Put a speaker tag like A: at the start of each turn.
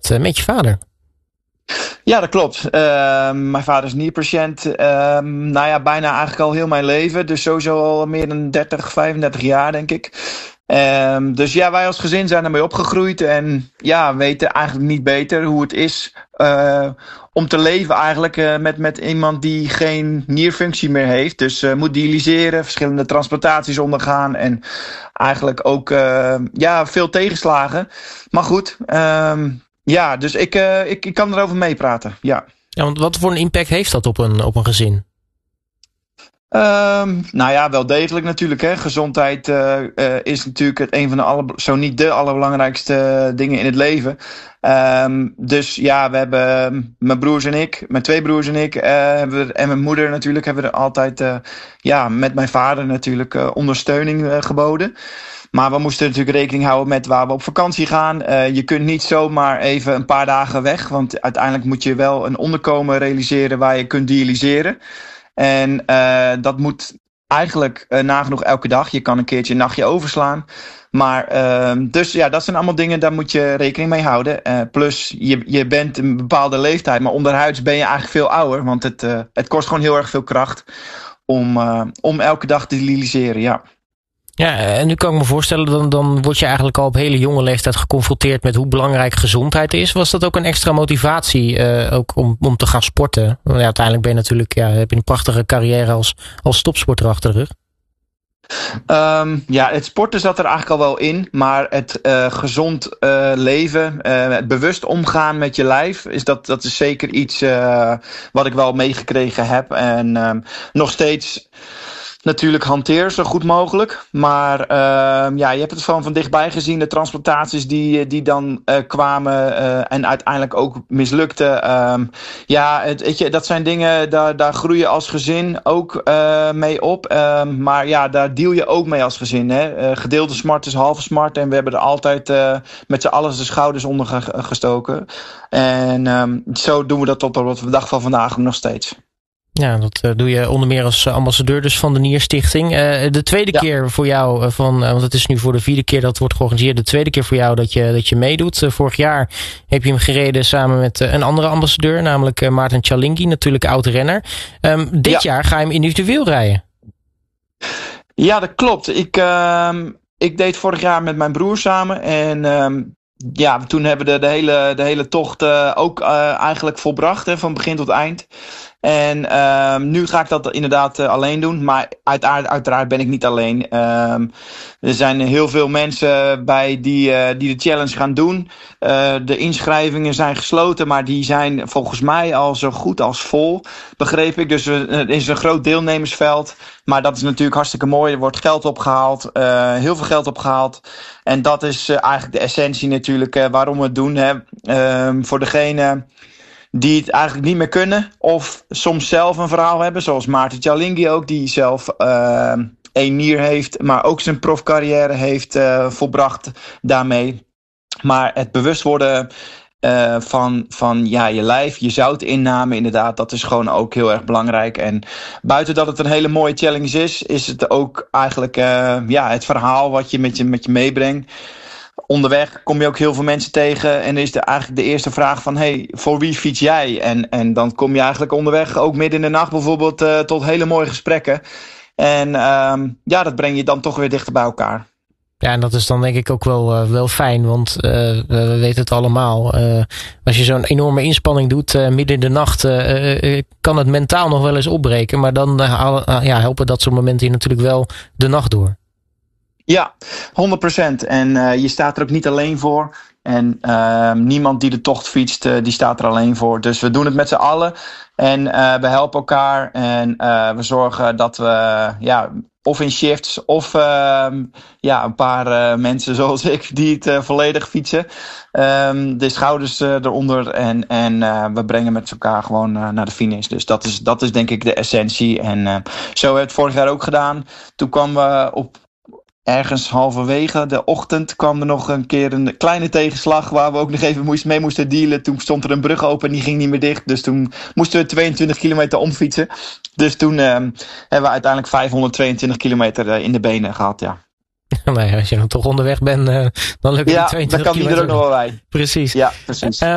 A: met je vader.
B: Ja, dat klopt. Mijn vader is nierpatiënt. Bijna eigenlijk al heel mijn leven. Dus sowieso al meer dan 30, 35 jaar, denk ik. Dus ja, wij als gezin zijn ermee opgegroeid. En ja, weten eigenlijk niet beter hoe het is om te leven eigenlijk met iemand die geen nierfunctie meer heeft. Dus moet dialyseren, verschillende transplantaties ondergaan. En eigenlijk ook veel tegenslagen. Maar goed, dus ik kan erover meepraten, ja.
A: Ja, want wat voor een impact heeft dat op een gezin?
B: Wel degelijk natuurlijk. Hè. Gezondheid is natuurlijk een van zo niet de allerbelangrijkste dingen in het leven. Dus ja, we hebben mijn broers en ik, mijn twee broers en ik, en mijn moeder natuurlijk, hebben er altijd met mijn vader natuurlijk ondersteuning geboden. Maar we moesten natuurlijk rekening houden met waar we op vakantie gaan. Je kunt niet zomaar even een paar dagen weg. Want uiteindelijk moet je wel een onderkomen realiseren waar je kunt dialyseren. En dat moet eigenlijk nagenoeg elke dag. Je kan een keertje een nachtje overslaan. Maar dus ja, dat zijn allemaal dingen, daar moet je rekening mee houden. Plus, je bent een bepaalde leeftijd, maar onderhuids ben je eigenlijk veel ouder. Want het kost gewoon heel erg veel kracht om elke dag te dialyseren, ja.
A: Ja, en nu kan ik me voorstellen, dan word je eigenlijk al op hele jonge leeftijd geconfronteerd met hoe belangrijk gezondheid is. Was dat ook een extra motivatie ook om te gaan sporten? Want ja, uiteindelijk ben je natuurlijk, heb je een prachtige carrière als topsporter achter de rug.
B: Het sporten zat er eigenlijk al wel in, maar het gezond leven, het bewust omgaan met je lijf, dat is zeker iets wat ik wel meegekregen heb en nog steeds natuurlijk hanteer zo goed mogelijk. Maar je hebt het van dichtbij gezien, de transplantaties die dan kwamen en uiteindelijk ook mislukten. Dat zijn dingen, daar groei je als gezin ook mee op. Maar ja, daar deal je ook mee als gezin. Hè? Gedeelde smart is halve smart. En we hebben er altijd met z'n allen de schouders onder gestoken. En zo doen we dat tot op de dag van vandaag nog steeds.
A: Ja, dat doe je onder meer als ambassadeur dus van de Nierstichting. De tweede keer voor jou, want het is nu voor de 4e keer dat het wordt georganiseerd. De tweede keer voor jou dat je meedoet. Vorig jaar heb je hem gereden samen met een andere ambassadeur, namelijk Maarten Cialinghi, natuurlijk oud-renner. Dit jaar ga je hem individueel rijden.
B: Ja, dat klopt. Ik deed vorig jaar met mijn broer samen en toen hebben we de hele tocht ook eigenlijk volbracht, hè, van begin tot eind. En nu ga ik dat inderdaad alleen doen. Maar uiteraard ben ik niet alleen. Er zijn heel veel mensen bij die de challenge gaan doen. De inschrijvingen zijn gesloten, maar die zijn volgens mij al zo goed als vol, begreep ik. Dus er is een groot deelnemersveld. Maar dat is natuurlijk hartstikke mooi. Er wordt geld opgehaald. Heel veel geld opgehaald. En dat is eigenlijk de essentie natuurlijk waarom we het doen. Hè. Voor degene die het eigenlijk niet meer kunnen of soms zelf een verhaal hebben, zoals Maarten Cialinghi ook, die zelf één nier heeft, maar ook zijn profcarrière heeft volbracht daarmee. Maar het bewust worden van je lijf, je zoutinname inderdaad, dat is gewoon ook heel erg belangrijk. En buiten dat het een hele mooie challenge is het ook eigenlijk het verhaal wat je met je meebrengt. Onderweg kom je ook heel veel mensen tegen en is eigenlijk de eerste vraag van, hey, voor wie fiets jij? En dan kom je eigenlijk onderweg ook midden in de nacht bijvoorbeeld tot hele mooie gesprekken. En dat breng je dan toch weer dichter bij elkaar.
A: Ja, en dat is dan denk ik ook wel fijn, want we weten het allemaal. Als je zo'n enorme inspanning doet midden in de nacht, kan het mentaal nog wel eens opbreken. Maar dan helpen dat soort momenten je natuurlijk wel de nacht door.
B: Ja, 100%. En je staat er ook niet alleen voor. En niemand die de tocht fietst, die staat er alleen voor. Dus we doen het met z'n allen. En we helpen elkaar. En we zorgen dat we of in shifts of een paar mensen zoals ik die het volledig fietsen. De schouders eronder. En we brengen met elkaar gewoon naar de finish. Dus dat is denk ik de essentie. En zo hebben we het vorig jaar ook gedaan. Toen kwamen we op ergens halverwege de ochtend kwam er nog een keer een kleine tegenslag waar we ook nog even mee moesten dealen. Toen stond er een brug open en die ging niet meer dicht. Dus toen moesten we 22 kilometer omfietsen. Dus toen hebben we uiteindelijk 522 kilometer in de benen gehad, ja.
A: Nee, als je dan toch onderweg bent, dan lukt het 22
B: kilometer. Ja, dan kan die er ook nog wel bij.
A: Precies.
B: Ja, precies.